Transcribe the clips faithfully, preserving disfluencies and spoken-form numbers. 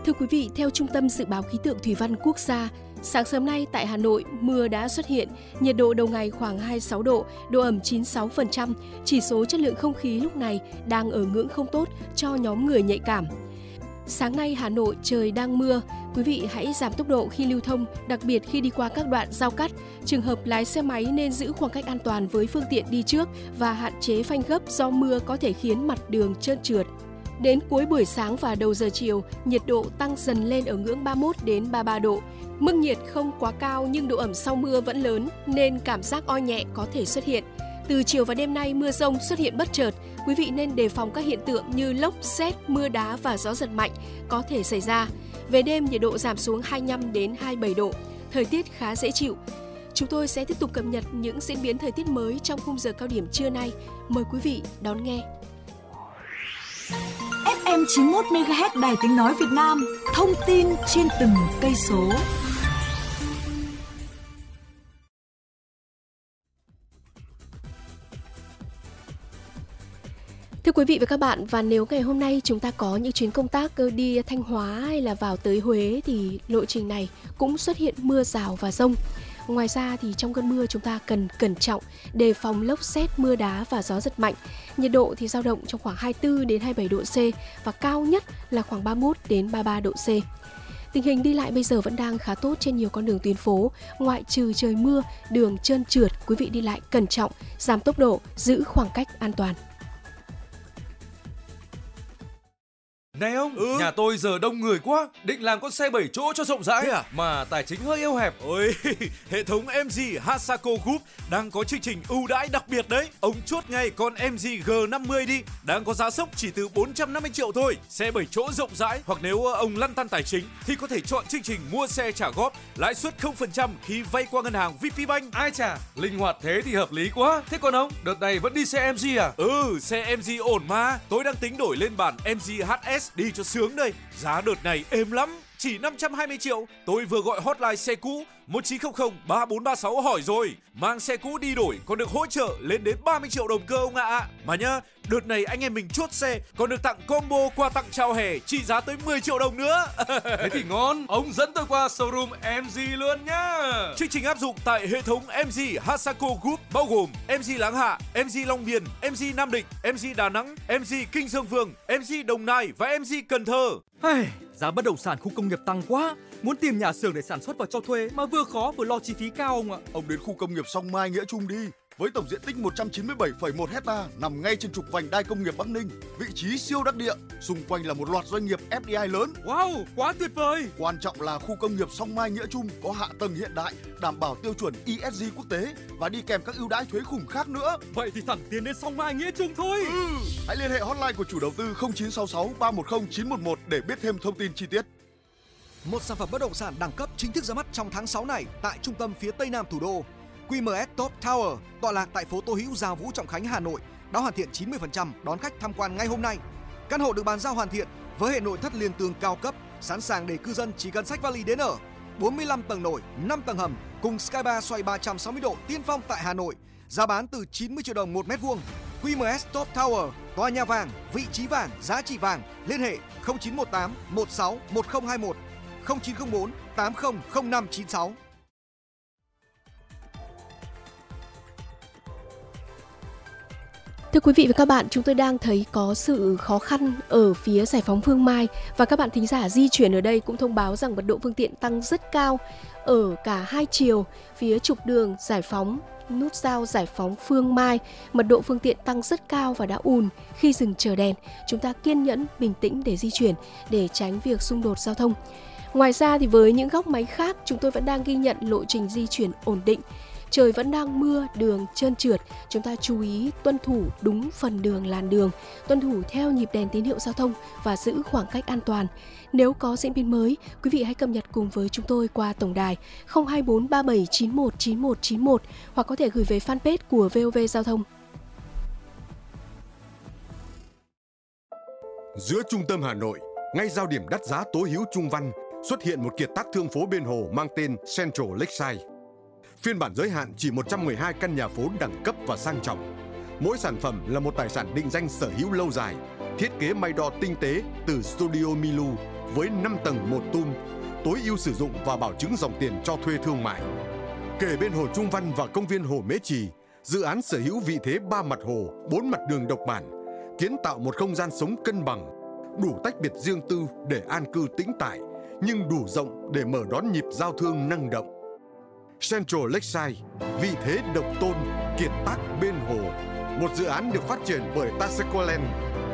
Thưa quý vị, theo Trung tâm Dự báo Khí tượng Thủy văn Quốc gia, sáng sớm nay tại Hà Nội, mưa đã xuất hiện, nhiệt độ đầu ngày khoảng hai mươi sáu độ, độ ẩm chín mươi sáu phần trăm, chỉ số chất lượng không khí lúc này đang ở ngưỡng không tốt cho nhóm người nhạy cảm. Sáng nay Hà Nội trời đang mưa, quý vị hãy giảm tốc độ khi lưu thông, đặc biệt khi đi qua các đoạn giao cắt. Trường hợp lái xe máy nên giữ khoảng cách an toàn với phương tiện đi trước và hạn chế phanh gấp do mưa có thể khiến mặt đường trơn trượt. Đến cuối buổi sáng và đầu giờ chiều, nhiệt độ tăng dần lên ở ngưỡng ba mươi mốt đến ba mươi ba độ. Mức nhiệt không quá cao nhưng độ ẩm sau mưa vẫn lớn nên cảm giác oi nhẹ có thể xuất hiện. Từ chiều và đêm nay mưa rông xuất hiện bất chợt, quý vị nên đề phòng các hiện tượng như lốc, sét, mưa đá và gió giật mạnh có thể xảy ra. Về đêm nhiệt độ giảm xuống hai mươi lăm đến hai mươi bảy độ, thời tiết khá dễ chịu. Chúng tôi sẽ tiếp tục cập nhật những diễn biến thời tiết mới trong khung giờ cao điểm trưa nay. Mời quý vị đón nghe. ép em chín mươi mốt mê ga héc Đài Tiếng Nói Việt Nam, thông tin trên từng cây số. Thưa quý vị và các bạn, và nếu ngày hôm nay chúng ta có những chuyến công tác đi Thanh Hóa hay là vào tới Huế thì lộ trình này cũng xuất hiện mưa rào và dông. Ngoài ra thì trong cơn mưa chúng ta cần cẩn trọng đề phòng lốc sét, mưa đá và gió giật mạnh. Nhiệt độ thì dao động trong khoảng hai mươi tư đến hai mươi bảy độ C và cao nhất là khoảng ba mươi mốt đến ba mươi ba độ C. Tình hình đi lại bây giờ vẫn đang khá tốt trên nhiều con đường tuyến phố, ngoại trừ trời mưa, đường trơn trượt, quý vị đi lại cẩn trọng, giảm tốc độ, giữ khoảng cách an toàn. Này ông, ừ? Nhà tôi giờ đông người quá, định làm con xe bảy chỗ cho rộng rãi à? Mà tài chính hơi eo hẹp. Ôi, hệ thống em giê Hasaco Group đang có chương trình ưu đãi đặc biệt đấy. Ông chốt ngay con em giê G năm mươi đi, đang có giá sốc chỉ từ bốn trăm năm mươi triệu thôi. Xe bảy chỗ rộng rãi, hoặc nếu ông lăn tăn tài chính thì có thể chọn chương trình mua xe trả góp, lãi suất không phần trăm khi vay qua ngân hàng vê pê Bank. Ai chà, linh hoạt thế thì hợp lý quá. Thế còn ông, đợt này vẫn đi xe em giê à? Ừ, xe em giê ổn mà. Tôi đang tính đổi lên bản em giê hát ét đi cho sướng đây. Giá đợt này êm lắm, chỉ năm trăm hai mươi triệu. Tôi vừa gọi hotline xe cũ một chín không không ba bốn ba sáu hỏi rồi. Mang xe cũ đi đổi còn được hỗ trợ lên đến ba mươi triệu đồng cơ ông ạ. À. Mà nhá, đợt này anh em mình chốt xe còn được tặng combo quà tặng chào hè trị giá tới mười triệu đồng nữa. Thế thì ngon, ông dẫn tôi qua showroom em giê luôn nhá. Chương trình áp dụng tại hệ thống em giê Hasaco Group bao gồm em giê Láng Hạ, em giê Long Biên, em giê Nam Định, em giê Đà Nẵng, em giê Kinh Dương Vương, em giê Đồng Nai và em giê Cần Thơ. Hey, giá bất động sản khu công nghiệp tăng quá, muốn tìm nhà xưởng để sản xuất và cho thuê mà vừa khó vừa lo chi phí cao ông ạ. Ông đến khu công nghiệp Song Mai Nghĩa Trung đi. Với tổng diện tích một trăm chín mươi bảy phẩy một hecta nằm ngay trên trục vành đai công nghiệp Bắc Ninh, vị trí siêu đắc địa, xung quanh là một loạt doanh nghiệp ép đê i lớn. Wow, quá tuyệt vời! Quan trọng là khu công nghiệp Song Mai Nghĩa Trung có hạ tầng hiện đại, đảm bảo tiêu chuẩn e ét giê quốc tế và đi kèm các ưu đãi thuế khủng khác nữa. Vậy thì thẳng tiến đến Song Mai Nghĩa Trung thôi. Ừ. Hãy liên hệ hotline của chủ đầu tư không chín sáu sáu ba một không chín một một để biết thêm thông tin chi tiết. Một sản phẩm bất động sản đẳng cấp chính thức ra mắt trong tháng sáu này tại trung tâm phía tây nam thủ đô. quy em ét Top Tower tọa lạc tại phố Tô Hữu, Gia Vũ, Trọng Khánh, Hà Nội đã hoàn thiện chín mươi phần trăm đón khách tham quan ngay hôm nay. Căn hộ được bàn giao hoàn thiện với hệ nội thất liên tường cao cấp, sẵn sàng để cư dân chỉ cần xách vali đến ở. bốn mươi lăm tầng nổi, năm tầng hầm cùng Sky Bar xoay ba trăm sáu mươi độ tiên phong tại Hà Nội. Giá bán từ chín mươi triệu đồng một mét vuông. quy em ét Top Tower, tòa nhà vàng, vị trí vàng, giá trị vàng. Liên hệ không chín một tám một sáu một không hai một, không chín không bốn tám không không năm chín sáu. Thưa quý vị và các bạn, chúng tôi đang thấy có sự khó khăn ở phía Giải phóng Phương Mai và các bạn thính giả di chuyển ở đây cũng thông báo rằng mật độ phương tiện tăng rất cao ở cả hai chiều. Phía trục đường Giải phóng, nút giao Giải phóng Phương Mai, mật độ phương tiện tăng rất cao và đã ùn khi dừng chờ đèn. Chúng ta kiên nhẫn, bình tĩnh để di chuyển để tránh việc xung đột giao thông. Ngoài ra thì với những góc máy khác, chúng tôi vẫn đang ghi nhận lộ trình di chuyển ổn định. Trời vẫn đang mưa, đường trơn trượt, chúng ta chú ý tuân thủ đúng phần đường làn đường, tuân thủ theo nhịp đèn tín hiệu giao thông và giữ khoảng cách an toàn. Nếu có diễn biến mới, quý vị hãy cập nhật cùng với chúng tôi qua tổng đài không hai bốn ba bảy chín một chín một chín một hoặc có thể gửi về fanpage của vê o vê Giao thông. Giữa trung tâm Hà Nội, ngay giao điểm đắt giá Tố Hữu Trung Văn, xuất hiện một kiệt tác thương phố bên hồ mang tên Central Lakeside. Phiên bản giới hạn chỉ một trăm mười hai căn nhà phố đẳng cấp và sang trọng. Mỗi sản phẩm là một tài sản định danh sở hữu lâu dài, Thiết kế may đo tinh tế từ Studio Milu với năm tầng một tum, tối ưu sử dụng và bảo chứng dòng tiền cho thuê thương mại. Kề bên Hồ Trung Văn và công viên Hồ Mễ Trì, dự án sở hữu vị thế ba mặt hồ, bốn mặt đường độc bản, kiến tạo một không gian sống cân bằng, đủ tách biệt riêng tư để an cư tĩnh tại, nhưng đủ rộng để mở đón nhịp giao thương năng động. Central Lakeside, vị thế độc tôn, kiệt tác bên hồ, một dự án được phát triển bởi Tasequaland.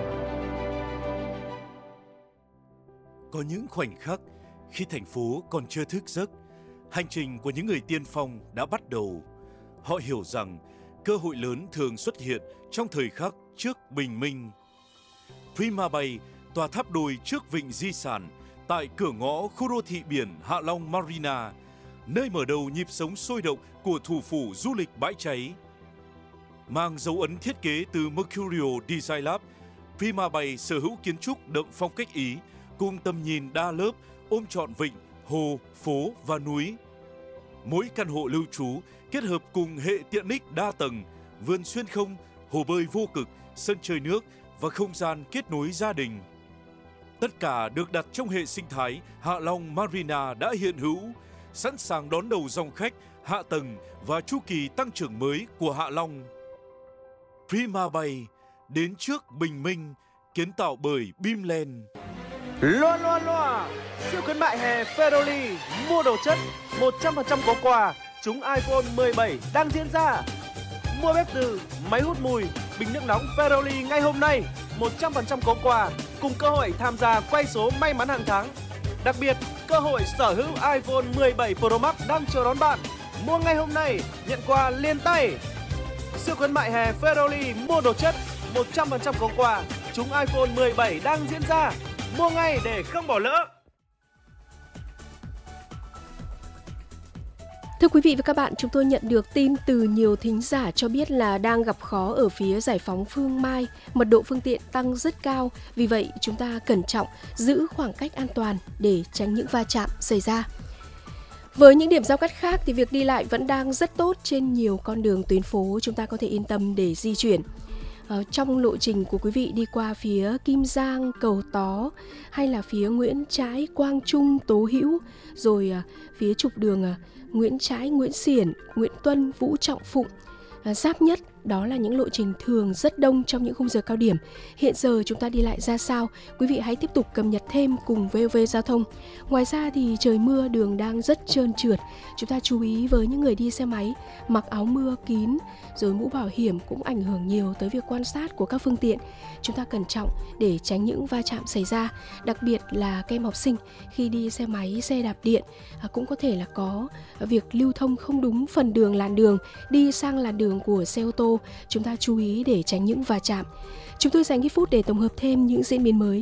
Có những khoảnh khắc khi thành phố còn chưa thức giấc, hành trình của những người tiên phong đã bắt đầu. Họ hiểu rằng cơ hội lớn thường xuất hiện trong thời khắc trước bình minh. Prima Bay, tòa tháp đôi trước vịnh di sản, tại cửa ngõ khu đô thị biển Hạ Long Marina, nơi mở đầu nhịp sống sôi động của thủ phủ du lịch bãi cháy. Mang dấu ấn thiết kế từ Mercurio Design Lab, Prima Bay sở hữu kiến trúc đậm phong cách Ý, cùng tầm nhìn đa lớp, ôm trọn vịnh, hồ, phố và núi. Mỗi căn hộ lưu trú kết hợp cùng hệ tiện ích đa tầng, vườn xuyên không, hồ bơi vô cực, sân chơi nước và không gian kết nối gia đình. Tất cả được đặt trong hệ sinh thái Hạ Long Marina đã hiện hữu, sẵn sàng đón đầu dòng khách, hạ tầng và chu kỳ tăng trưởng mới của Hạ Long. Prima Bay, đến trước bình minh, kiến tạo bởi Bimland. Loa loa loa, siêu khuyến mại hè Ferroli, mua đồ chất, một trăm phần trăm có quà, trúng iPhone mười bảy đang diễn ra. Mua bếp từ, máy hút mùi, bình nước nóng Ferroli ngay hôm nay, một trăm phần trăm có quà, cùng cơ hội tham gia quay số may mắn hàng tháng. Đặc biệt, cơ hội sở hữu iPhone mười bảy Pro Max đang chờ đón bạn. Mua ngay hôm nay, nhận quà liền tay. Siêu khuyến mại hè Ferroli, mua đồ chất, một trăm phần trăm có quà, trúng iPhone mười bảy đang diễn ra. Mua ngay để không bỏ lỡ. Thưa quý vị và các bạn, chúng tôi nhận được tin từ nhiều thính giả cho biết là đang gặp khó ở phía giải phóng Phương Mai, mật độ phương tiện tăng rất cao, vì vậy chúng ta cẩn trọng giữ khoảng cách an toàn để tránh những va chạm xảy ra. Với những điểm giao cắt khác thì việc đi lại vẫn đang rất tốt trên nhiều con đường tuyến phố, chúng ta có thể yên tâm để di chuyển. Ờ, trong lộ trình của quý vị đi qua phía Kim Giang, Cầu Tó hay là phía Nguyễn Trãi, Quang Trung, Tố Hữu, rồi à, phía trục đường à, Nguyễn Trãi, Nguyễn Xiển, Nguyễn Tuân, Vũ Trọng Phụng, à, giáp nhất, đó là những lộ trình thường rất đông trong những khung giờ cao điểm. Hiện giờ chúng ta đi lại ra sao? Quý vị hãy tiếp tục cập nhật thêm cùng vê o vê Giao thông. Ngoài ra thì trời mưa, đường đang rất trơn trượt. Chúng ta chú ý với những người đi xe máy, mặc áo mưa kín, rồi mũ bảo hiểm cũng ảnh hưởng nhiều tới việc quan sát của các phương tiện. Chúng ta cẩn trọng để tránh những va chạm xảy ra. Đặc biệt là các em học sinh khi đi xe máy, xe đạp điện cũng có thể là có việc lưu thông không đúng phần đường làn đường, đi sang làn đường của xe ô tô. Chúng ta chú ý để tránh những va chạm. Chúng tôi dành ít phút để tổng hợp thêm những diễn biến mới.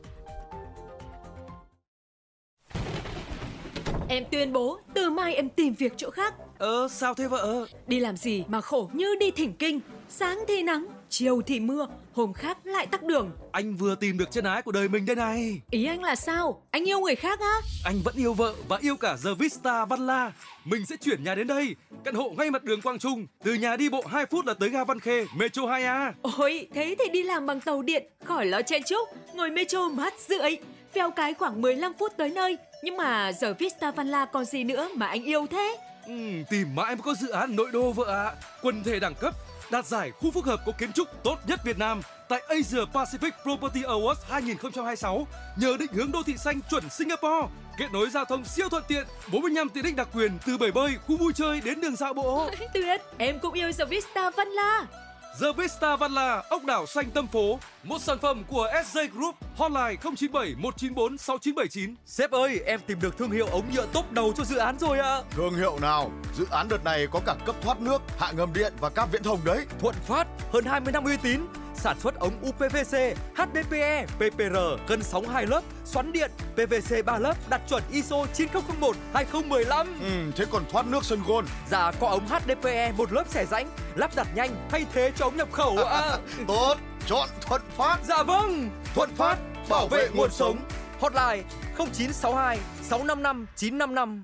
Em tuyên bố từ mai em tìm việc chỗ khác. Ờ, sao thế vợ? Đi làm gì mà khổ như đi thỉnh kinh. Sáng thì nắng, chiều thì mưa, hôm khác lại tắc đường. Anh vừa tìm được chân ái của đời mình đây này. Ý anh là sao? Anh yêu người khác á? Anh vẫn yêu vợ và yêu cả The Vista Văn La. Mình sẽ chuyển nhà đến đây. Căn hộ ngay mặt đường Quang Trung. Từ nhà đi bộ hai phút là tới ga Văn Khê, Metro hai A. Ôi, thế thì đi làm bằng tàu điện, khỏi lo chen chúc. Ngồi Metro mát rượi, phèo cái khoảng mười lăm phút tới nơi. Nhưng mà The Vista Văn La còn gì nữa mà anh yêu thế? Ừ, tìm mãi mới có dự án nội đô vợ ạ. À. Quần thể đẳng cấp, đạt giải khu phức hợp có kiến trúc tốt nhất Việt Nam tại Asia Pacific Property Awards hai không hai sáu, nhờ định hướng đô thị xanh chuẩn Singapore, kết nối giao thông siêu thuận tiện, bốn mươi lăm tiện ích đặc quyền từ bể bơi, khu vui chơi đến đường dạo bộ. Tuyệt, em cũng yêu The Vista Văn La. The Vista Văn La, ốc đảo xanh tâm phố, một sản phẩm của ét gi Group, hotline không chín bảy một chín bốn sáu chín bảy chín. Sếp ơi, em tìm được thương hiệu ống nhựa top đầu cho dự án rồi ạ. À. Thương hiệu nào? Dự án đợt này có cả cấp thoát nước, hạ ngầm điện và cáp viễn thông đấy. Thuận Phát, hơn hai mươi năm uy tín. Sản xuất ống u pê vê xê, hát đê pê e, pê pê rờ, cân sóng hai lớp, xoắn điện, pê vê xê ba lớp, đạt chuẩn i ét ô chín không không một hai không một lăm. Ừ, thế còn thoát nước sân gôn? Dạ, có ống hát đê pê e một lớp xẻ rãnh, lắp đặt nhanh, thay thế cho ống nhập khẩu ạ. À. Tốt, chọn Thuận Phát. Dạ vâng, Thuận Phát, bảo vệ nguồn sống. Hotline không chín sáu hai sáu năm năm chín năm năm.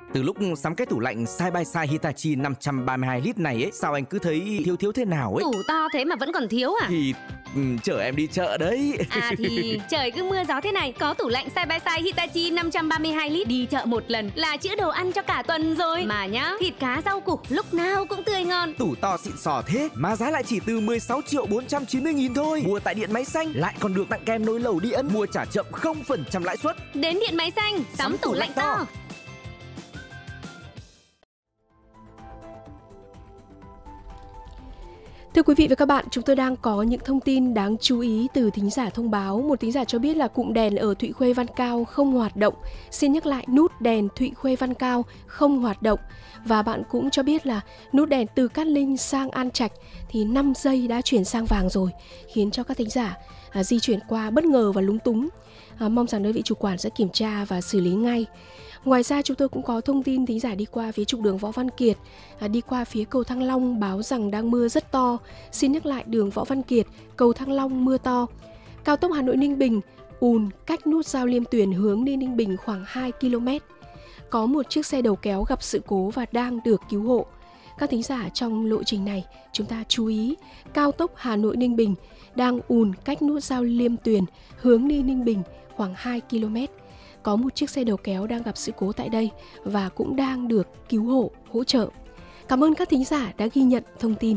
Từ lúc sắm cái tủ lạnh side by side Hitachi năm trăm ba mươi hai lít này ấy, sao anh cứ thấy thiếu thiếu thế nào ấy? Tủ to thế mà vẫn còn thiếu à? Thì um, chở em đi chợ đấy. À thì trời cứ mưa gió thế này, có tủ lạnh side by side Hitachi năm trăm ba mươi hai lít đi chợ một lần là chữa đồ ăn cho cả tuần rồi. Mà nhá, thịt cá rau củ lúc nào cũng tươi ngon. Tủ to xịn sò thế mà giá lại chỉ từ mười sáu triệu bốn trăm chín mươi nghìn thôi. Mua tại Điện Máy Xanh lại còn được tặng kèm nồi lẩu điện, mua trả chậm không phần trăm lãi suất. Đến Điện Máy Xanh, sắm tủ lạnh to. Thưa quý vị và các bạn, chúng tôi đang có những thông tin đáng chú ý từ thính giả thông báo. Một thính giả cho biết là cụm đèn ở Thụy Khuê Văn Cao không hoạt động. Xin nhắc lại, nút đèn Thụy Khuê Văn Cao không hoạt động. Và bạn cũng cho biết là nút đèn từ Cát Linh sang An Trạch thì năm giây đã chuyển sang vàng rồi, khiến cho các thính giả à, di chuyển qua bất ngờ và lúng túng. À, mong rằng đơn vị chủ quản sẽ kiểm tra và xử lý ngay. Ngoài ra chúng tôi cũng có thông tin thính giả đi qua phía trục đường Võ Văn Kiệt, à, đi qua phía cầu Thăng Long báo rằng đang mưa rất to. Xin nhắc lại, đường Võ Văn Kiệt, cầu Thăng Long mưa to. Cao tốc Hà Nội Ninh Bình ùn cách nút giao Liêm Tuyền hướng đi Ninh Bình khoảng hai ki lô mét. Có một chiếc xe đầu kéo gặp sự cố và đang được cứu hộ. Các thính giả trong lộ trình này chúng ta chú ý, cao tốc Hà Nội Ninh Bình đang ùn cách nút giao Liêm Tuyền hướng đi Ninh Bình khoảng hai ki lô mét. Có một chiếc xe đầu kéo đang gặp sự cố tại đây và cũng đang được cứu hộ, hỗ trợ. Cảm ơn các thính giả đã ghi nhận thông tin.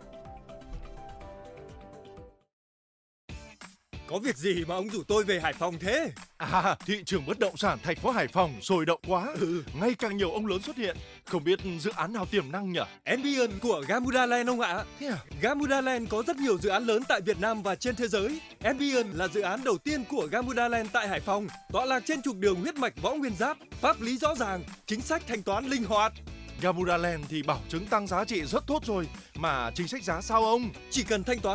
Có việc gì mà ông rủ tôi về Hải Phòng thế? À, thị trường bất động sản thành phố Hải Phòng sôi động quá. Ừ. Ngày càng nhiều ông lớn xuất hiện. Không biết dự án nào tiềm năng nhỉ? Ambience của Gamuda Land ông ạ. Thế à? Gamuda Land có rất nhiều dự án lớn tại Việt Nam và trên thế giới. Ambience là dự án đầu tiên của Gamuda Land tại Hải Phòng, tọa lạc trên trục đường huyết mạch Võ Nguyên Giáp, pháp lý rõ ràng, chính sách thanh toán linh hoạt. Gamuda Land thì bảo chứng tăng giá trị rất tốt rồi, mà chính sách giá sao ông? Chỉ cần thanh toán